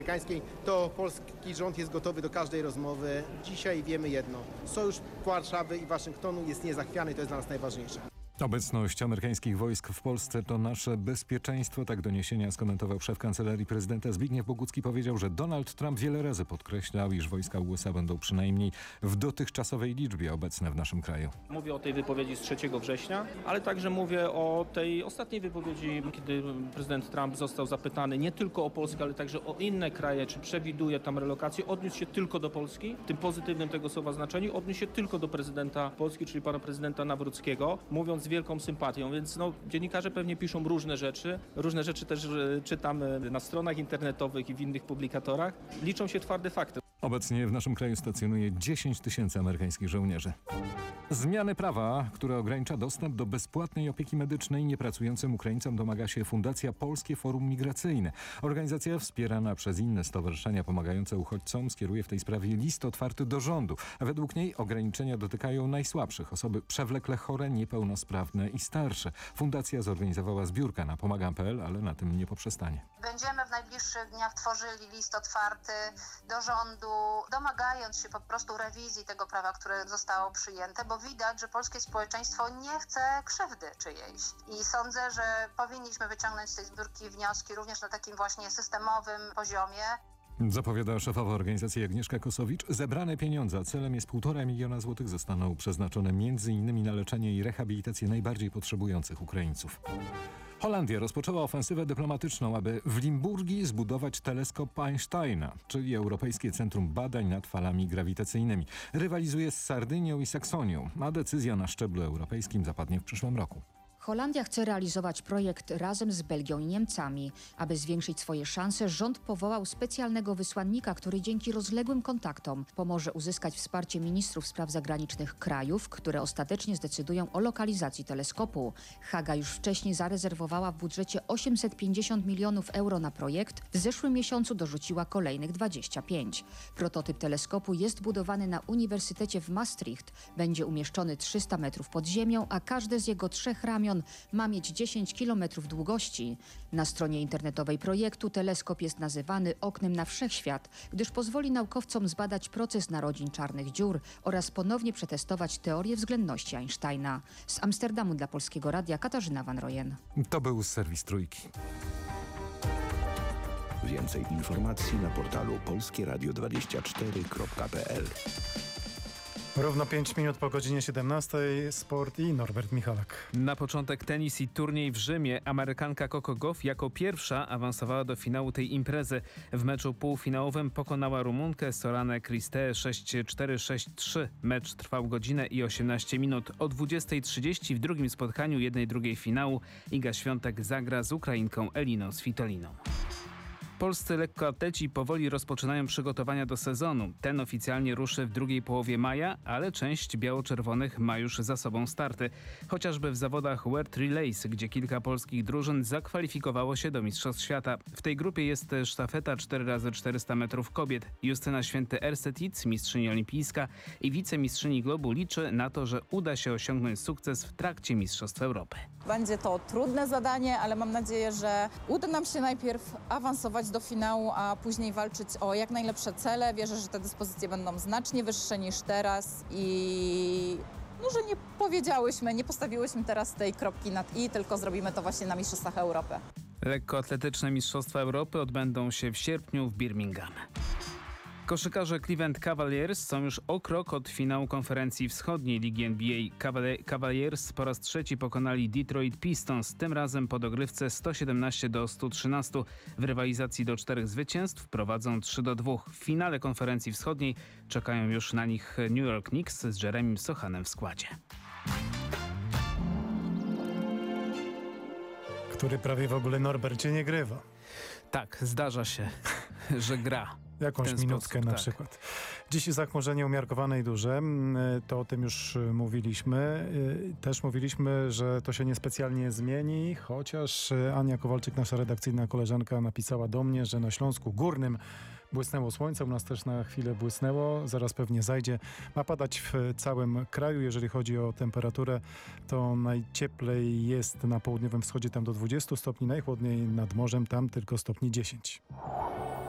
amerykańskiej, to polski rząd jest gotowy do każdej rozmowy. Dzisiaj wiemy jedno. Sojusz Warszawy i Waszyngtonu jest niezachwiany i to jest dla nas najważniejsze. Obecność amerykańskich wojsk w Polsce to nasze bezpieczeństwo. Tak doniesienia skomentował szef Kancelarii Prezydenta Zbigniew Bogucki. Powiedział, że Donald Trump wiele razy podkreślał, iż wojska USA będą przynajmniej w dotychczasowej liczbie obecne w naszym kraju. Mówię o tej wypowiedzi z 3 września, ale także mówię o tej ostatniej wypowiedzi, kiedy prezydent Trump został zapytany nie tylko o Polskę, ale także o inne kraje, czy przewiduje tam relokację. Odniósł się tylko do Polski, w tym pozytywnym tego słowa znaczeniu, odniósł się tylko do prezydenta Polski, czyli pana prezydenta Nawrockiego, mówiąc z wielką sympatią, więc dziennikarze pewnie piszą różne rzeczy też czytamy na stronach internetowych i w innych publikatorach. Liczą się twarde fakty. Obecnie w naszym kraju stacjonuje 10 000 amerykańskich żołnierzy. Zmiany prawa, które ogranicza dostęp do bezpłatnej opieki medycznej niepracującym Ukraińcom, domaga się Fundacja Polskie Forum Migracyjne. Organizacja wspierana przez inne stowarzyszenia pomagające uchodźcom skieruje w tej sprawie list otwarty do rządu. A według niej ograniczenia dotykają najsłabszych, osoby przewlekle chore, niepełnosprawne i starsze. Fundacja zorganizowała zbiórkę na pomagam.pl, ale na tym nie poprzestanie. Będziemy w najbliższych dniach tworzyli list otwarty do rządu, domagając się po prostu rewizji tego prawa, które zostało przyjęte, bo widać, że polskie społeczeństwo nie chce krzywdy czyjejś. I sądzę, że powinniśmy wyciągnąć z tej zbiórki wnioski również na takim właśnie systemowym poziomie. Zapowiada szefowa organizacji Agnieszka Kosowicz. Zebrane pieniądze, a celem jest 1,5 miliona złotych, zostaną przeznaczone m.in. na leczenie i rehabilitację najbardziej potrzebujących Ukraińców. Holandia rozpoczęła ofensywę dyplomatyczną, aby w Limburgii zbudować teleskop Einsteina, czyli Europejskie Centrum Badań nad Falami Grawitacyjnymi. Rywalizuje z Sardynią i Saksonią, a decyzja na szczeblu europejskim zapadnie w przyszłym roku. Holandia chce realizować projekt razem z Belgią i Niemcami. Aby zwiększyć swoje szanse, rząd powołał specjalnego wysłannika, który dzięki rozległym kontaktom pomoże uzyskać wsparcie ministrów spraw zagranicznych krajów, które ostatecznie zdecydują o lokalizacji teleskopu. Haga już wcześniej zarezerwowała w budżecie 850 milionów euro na projekt. W zeszłym miesiącu dorzuciła kolejnych 25. Prototyp teleskopu jest budowany na Uniwersytecie w Maastricht. Będzie umieszczony 300 metrów pod ziemią, a każde z jego 3 ramion ma mieć 10 km długości. Na stronie internetowej projektu teleskop jest nazywany oknem na wszechświat, gdyż pozwoli naukowcom zbadać proces narodzin czarnych dziur oraz ponownie przetestować teorię względności Einsteina. Z Amsterdamu dla Polskiego Radia Katarzyna Van Rojen. To był serwis Trójki. Więcej informacji na portalu polskieradio24.pl. Równo 5 minut po godzinie 17. Sport i Norbert Michalak. Na początek tenis i turniej w Rzymie. Amerykanka Coco Gauff jako pierwsza awansowała do finału tej imprezy. W meczu półfinałowym pokonała Rumunkę Soranę Cristę 6-4, 6-3. Mecz trwał godzinę i 18 minut. O 20:30 w drugim spotkaniu 1/2 finału Iga Świątek zagra z Ukrainką Eliną Svitoliną. Polscy lekkoatleci powoli rozpoczynają przygotowania do sezonu. Ten oficjalnie ruszy w drugiej połowie maja, ale część biało-czerwonych ma już za sobą starty. Chociażby w zawodach World Relays, gdzie kilka polskich drużyn zakwalifikowało się do Mistrzostw Świata. W tej grupie jest sztafeta 4x400 metrów kobiet. Justyna Święty-Erstetic, mistrzyni olimpijska i wicemistrzyni globu, liczy na to, że uda się osiągnąć sukces w trakcie Mistrzostw Europy. Będzie to trudne zadanie, ale mam nadzieję, że uda nam się najpierw awansować do finału, a później walczyć o jak najlepsze cele. Wierzę, że te dyspozycje będą znacznie wyższe niż teraz i że nie postawiłyśmy teraz tej kropki nad i, tylko zrobimy to właśnie na Mistrzostwach Europy. Lekkoatletyczne Mistrzostwa Europy odbędą się w sierpniu w Birmingham. Koszykarze Cleveland Cavaliers są już o krok od finału konferencji wschodniej Ligi NBA. Cavaliers po raz trzeci pokonali Detroit Pistons, tym razem po dogrywce 117-113. W rywalizacji do 4 zwycięstw prowadzą 3-2. W finale konferencji wschodniej czekają już na nich New York Knicks z Jeremym Sochanem w składzie. Który prawie w ogóle Norbercie nie grywa. Tak, zdarza się, że gra. Jakąś minutkę na przykład. Dziś zachmurzenie umiarkowane i duże. To o tym już mówiliśmy. Też mówiliśmy, że to się niespecjalnie zmieni, chociaż Ania Kowalczyk, nasza redakcyjna koleżanka, napisała do mnie, że na Śląsku Górnym błysnęło słońce, u nas też na chwilę błysnęło, zaraz pewnie zajdzie. Ma padać w całym kraju. Jeżeli chodzi o temperaturę, to najcieplej jest na południowym wschodzie, tam do 20 stopni, najchłodniej nad morzem, tam tylko stopni 10.